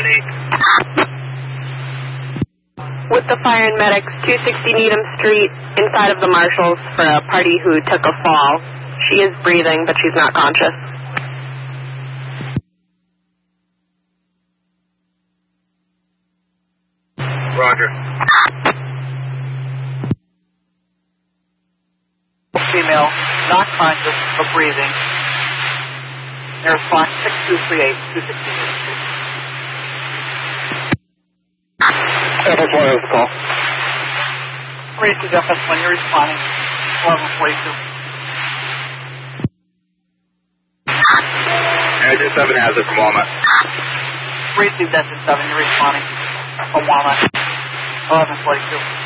With the fire and medics, 260 Needham Street, inside of the Marshalls for a party who took a fall. She is breathing, but she's not conscious. Roger. Female, not conscious, but breathing. Air response 6238, 260 Needham Street. FS1 is the call. Reese is FS1, you're responding. 1142. Engine 7 has it from Walnut. Reese is Engine 7, you're responding from Walnut. 1142.